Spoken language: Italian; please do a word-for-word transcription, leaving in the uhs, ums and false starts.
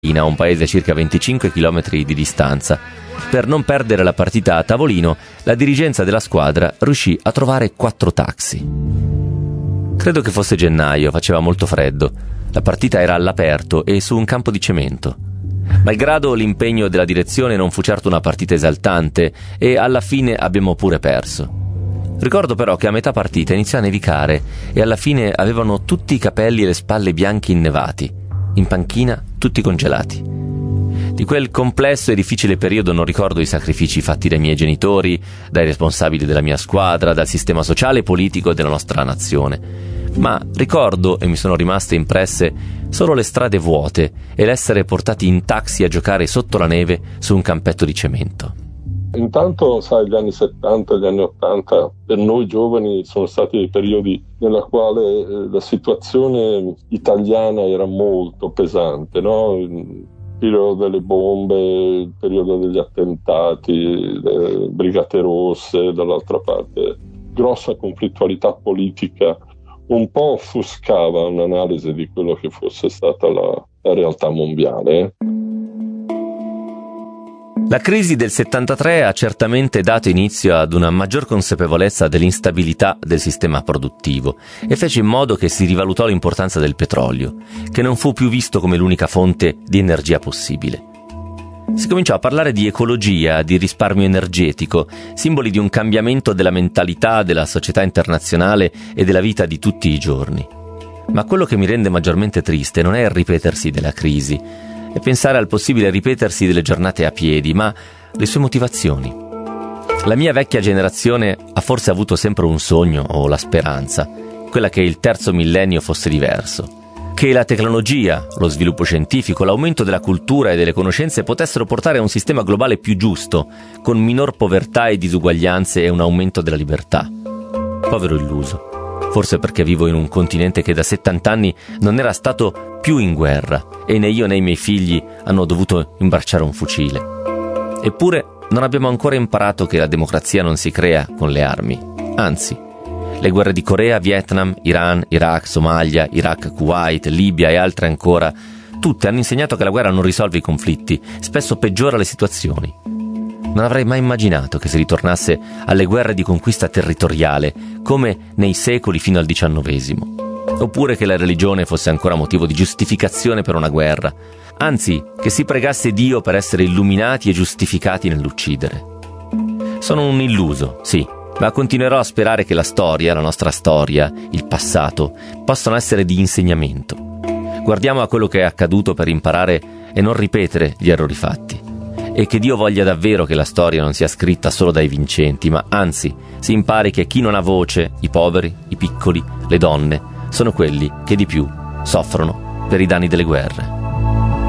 un paese a circa venticinque chilometri di distanza. Per non perdere la partita a tavolino, la dirigenza della squadra riuscì a trovare quattro taxi. Credo che fosse gennaio, faceva molto freddo. La partita era all'aperto e su un campo di cemento. Malgrado l'impegno della direzione non fu certo una partita esaltante e alla fine abbiamo pure perso. Ricordo però che a metà partita iniziò a nevicare e alla fine avevano tutti i capelli e le spalle bianchi innevati. In panchina tutti congelati. Di quel complesso e difficile periodo non ricordo i sacrifici fatti dai miei genitori, dai responsabili della mia squadra, dal sistema sociale e politico della nostra nazione, ma ricordo, e mi sono rimaste impresse, solo le strade vuote e l'essere portati in taxi a giocare sotto la neve su un campetto di cemento. Intanto, sai, gli anni settanta e gli anni ottanta per noi giovani sono stati dei periodi nella quale eh, la situazione italiana era molto pesante, no? Il periodo delle bombe, il periodo degli attentati, le brigate rosse, dall'altra parte grossa conflittualità politica, un po' offuscava un'analisi di quello che fosse stata la, la realtà mondiale. La crisi del settantatré ha certamente dato inizio ad una maggior consapevolezza dell'instabilità del sistema produttivo e fece in modo che si rivalutò l'importanza del petrolio, che non fu più visto come l'unica fonte di energia possibile. Si cominciò a parlare di ecologia, di risparmio energetico, simboli di un cambiamento della mentalità della società internazionale e della vita di tutti i giorni. Ma quello che mi rende maggiormente triste non è il ripetersi della crisi, e pensare al possibile ripetersi delle giornate a piedi, ma le sue motivazioni. La mia vecchia generazione ha forse avuto sempre un sogno o la speranza, quella che il terzo millennio fosse diverso, che la tecnologia, lo sviluppo scientifico, l'aumento della cultura e delle conoscenze potessero portare a un sistema globale più giusto, con minor povertà e disuguaglianze e un aumento della libertà. Povero illuso. Forse perché vivo in un continente che da settanta anni non era stato più in guerra e né io né i miei figli hanno dovuto imbracciare un fucile. Eppure non abbiamo ancora imparato che la democrazia non si crea con le armi. Anzi, le guerre di Corea, Vietnam, Iran, Iraq, Somalia, Iraq, Kuwait, Libia e altre ancora, tutte hanno insegnato che la guerra non risolve i conflitti, spesso peggiora le situazioni. Non avrei mai immaginato che si ritornasse alle guerre di conquista territoriale, come nei secoli fino al diciannovesimo. Oppure che la religione fosse ancora motivo di giustificazione per una guerra. Anzi, che si pregasse Dio per essere illuminati e giustificati nell'uccidere. Sono un illuso, sì, ma continuerò a sperare che la storia, la nostra storia, il passato, possano essere di insegnamento. Guardiamo a quello che è accaduto per imparare e non ripetere gli errori fatti. E che Dio voglia davvero che la storia non sia scritta solo dai vincenti, ma anzi si impari che chi non ha voce, i poveri, i piccoli, le donne, sono quelli che di più soffrono per i danni delle guerre.